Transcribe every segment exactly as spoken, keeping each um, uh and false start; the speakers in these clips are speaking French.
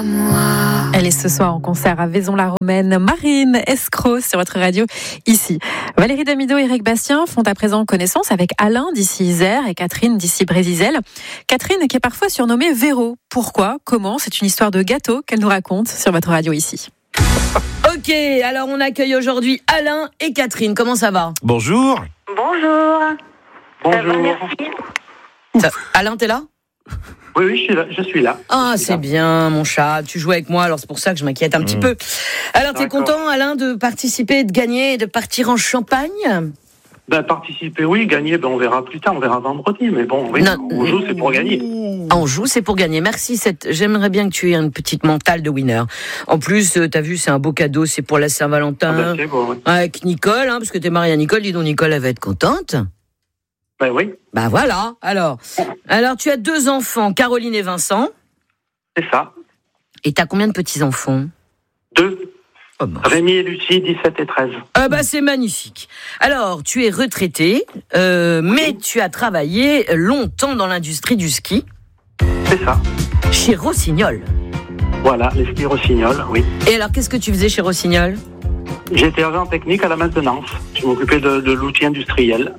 moi. Elle est ce soir en concert à Vaison-la-Romaine. Marine Escroc sur votre radio ici. Valérie Damido et Eric Bastien font à présent connaissance avec Alain d'ici Isère et Catherine d'ici Brézizel. Catherine qui est parfois surnommée Véro. Pourquoi ? Comment ? C'est une histoire de gâteau qu'elle nous raconte sur votre radio ici. Ok, alors on accueille aujourd'hui Alain et Catherine. Comment ça va ? Bonjour. Bonjour. Bonjour. Euh, merci. Ça- Alain, t'es là ? Oui, oui, je suis là. Je suis là. Ah, Je suis c'est là. bien, mon chat. Tu joues avec moi, alors c'est pour ça que je m'inquiète un petit Mmh. peu. Alors, t'es D'accord. content, Alain, de participer, de gagner et de partir en Champagne ? Ben, participer, oui. Gagner, ben, on verra plus tard. On verra vendredi. Mais bon, oui, Non. on joue, c'est pour gagner. On joue, c'est pour gagner. Merci. Cette... J'aimerais bien que tu aies une petite mentale de winner. En plus, euh, t'as vu, c'est un beau cadeau, c'est pour la Ah, Saint-Valentin. ben, c'est bon, oui. Avec Nicole, hein, parce que t'es mariée à Nicole. Dis donc, Nicole, elle va être contente. Ben oui, Bah voilà. Alors, alors tu as deux enfants, Caroline et Vincent. c'est ça. Et t'as combien de petits-enfants ? Deux. Oh, bah. Rémi et Lucie, dix-sept et treize. Ah bah c'est magnifique. Alors, tu es retraité, euh, mais tu as travaillé longtemps dans l'industrie du ski, C'est ça. chez Rossignol. Voilà, les skis Rossignol, oui. Et alors, qu'est-ce que tu faisais chez Rossignol ? J'étais agent technique à la maintenance. Je m'occupais de, de l'outil industriel.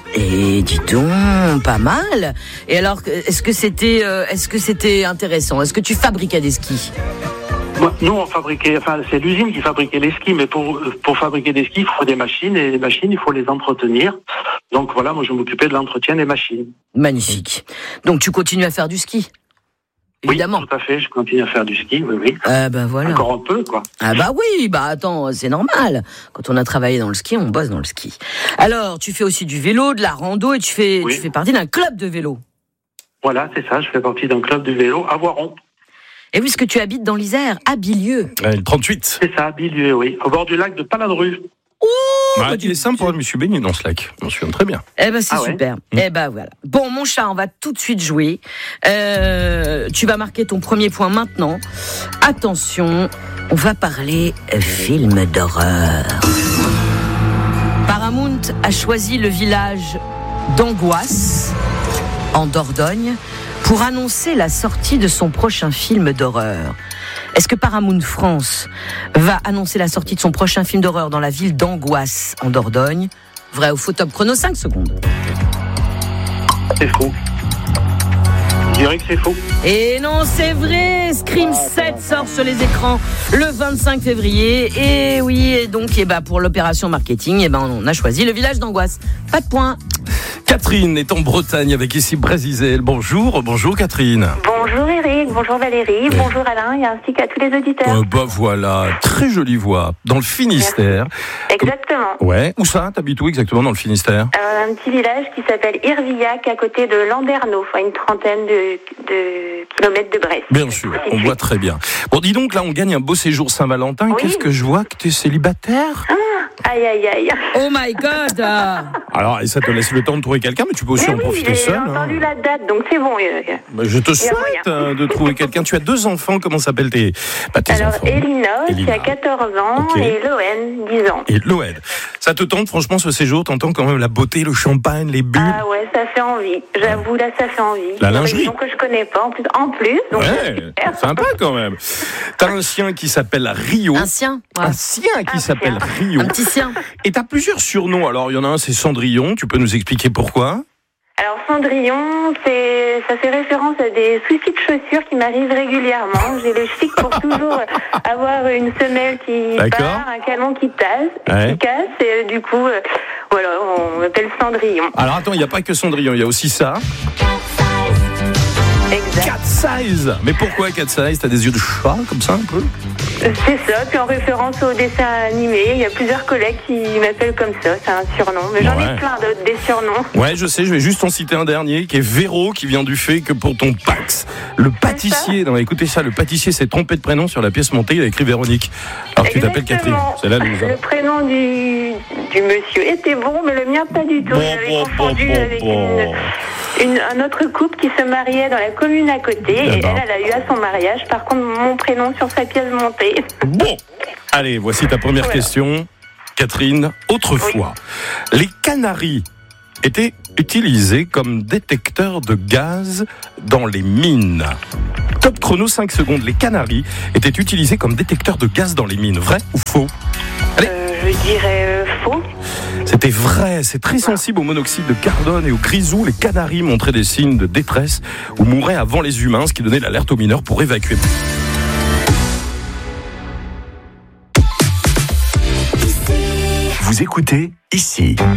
Et dis donc, pas mal. Et alors, est-ce que c'était, euh, est-ce que c'était intéressant ? Est-ce que tu fabriquais des skis ? Moi, nous, on fabriquait, enfin, c'est l'usine qui fabriquait les skis, mais pour, pour fabriquer des skis, il faut des machines, et les machines, il faut les entretenir. Donc voilà, moi, je m'occupais de l'entretien des machines. Magnifique. Donc, tu continues à faire du ski ? Évidemment. Oui, tout à fait, je continue à faire du ski, oui, oui. Ah ben voilà. Encore un peu, quoi. Ah bah oui, bah attends, c'est normal. Quand on a travaillé dans le ski, on bosse dans le ski. Alors, tu fais aussi du vélo, de la rando, et tu fais, Oui. tu fais partie d'un club de vélo. Voilà, c'est ça, je fais partie d'un club de vélo à Voiron. Et puisque tu habites dans l'Isère, à Bilieu. Ouais, le trente-huit. C'est ça, à Bilieu, oui, au bord du lac de Paladru. Ouais, il est sympa, je me suis baigné dans ce lac. Je m'en souviens très bien. Eh ben c'est Ah ouais. super. Eh ben voilà. Bon, mon chat, on va tout de suite jouer. Euh, tu vas marquer ton premier point maintenant. Attention, on va parler film d'horreur. Paramount a choisi le village d'Angoisse, en Dordogne, pour annoncer la sortie de son prochain film d'horreur. Est-ce que Paramount France va annoncer la sortie de son prochain film d'horreur dans la ville d'Angoisse, en Dordogne ? Vrai ou faux? Top chrono, cinq secondes. C'est faux. Je dirais que c'est faux. Et non, c'est vrai, Scream sept sort sur les écrans le vingt-cinq février. Et oui, et donc et bah, pour l'opération marketing, et ben on a choisi le village d'Angoisse. Pas de point. Catherine est en Bretagne avec ici Brézizel. Bonjour, bonjour Catherine. Bonjour Eric, bonjour Valérie, Ouais. bonjour Alain et ainsi qu'à tous les auditeurs. Euh, bah voilà, très jolie voix. Dans le Finistère. Exactement. Ouais, où ça ? T'habites où exactement dans le Finistère ? Euh, un petit village qui s'appelle Irvillac à côté de Landerneau, à une trentaine de, de kilomètres de Brest. Bien sûr, on voit très bien. Bon, dis donc, là, on gagne un beau séjour Saint-Valentin. Oui. Qu'est-ce que je vois que tu es célibataire ? Aïe aïe aïe. Oh my God. Alors, et ça te laisse le temps de trouver quelqu'un, mais tu peux aussi Mais en oui, profiter j'ai seul. entendu hein. la date, donc c'est bon. euh, Bah, je te y a souhaite moyen. euh, de trouver quelqu'un. Tu as deux enfants, comment s'appellent tes, bah, tes Alors enfants Elina, Elina. qui a quatorze ans, Ok. et Loen, dix ans. Et Loed. Ça te tente, franchement, ce séjour, t'entends quand même la beauté, le champagne, les bulles. Ah ouais, ça fait envie. J'avoue, là, ça fait envie. La Une lingerie. région que je connais pas, en plus. En plus donc Ouais, super. sympa quand même. T'as un chien qui s'appelle Rio. Un sien. Ouais. Un sien qui Un s'appelle chien. Rio. Un petit sien. Et t'as plusieurs surnoms. Alors, il y en a un, c'est Cendrillon. Tu peux nous expliquer pourquoi ? Alors Cendrillon, c'est, ça fait référence à des soucis de chaussures qui m'arrivent régulièrement. J'ai le chic pour toujours avoir une semelle qui D'accord. part, un canon qui tasse, Ouais. qui casse, et du coup, euh, voilà, on m'appelle Cendrillon. Alors, attends, il n'y a pas que Cendrillon, il y a aussi ça. Exact. Cat Size. Mais pourquoi Cat Size ? T'as des yeux de chat, comme ça, un peu ? C'est ça, puis en référence au dessin animé, il y a plusieurs collègues qui m'appellent comme ça, c'est un surnom. Mais j'en Ouais. ai plein d'autres, des surnoms. Ouais, je sais, je vais juste en citer un dernier, qui est Véro, qui vient du fait que pour ton Pax, le pâtissier, non, écoutez ça, le pâtissier s'est trompé de prénom sur la pièce montée, il a écrit Véronique. Alors tu t'appelles Catherine, Exactement. c'est la loose. Le prénom du, du monsieur était bon, mais le mien pas du tout. Bon, J'avais bon, confondu bon, bon, avec bon. Une, une, un autre couple qui se mariait dans la commune à côté, Eh et ben. elle, elle a eu à son mariage, par contre, mon prénom sur sa pièce montée. Bon, allez, voici ta première Voilà. question, Catherine. Autrefois, les Canaries étaient utilisé comme détecteur de gaz dans les mines? Top chrono, cinq secondes. Les Canaries étaient utilisés comme détecteur de gaz dans les mines. Vrai ou faux? Allez. Euh, je dirais euh, faux. C'était vrai. C'est très sensible au monoxyde de carbone et au grisou. Les Canaries montraient des signes de détresse ou mouraient avant les humains, ce qui donnait l'alerte aux mineurs pour évacuer. Vous écoutez ici.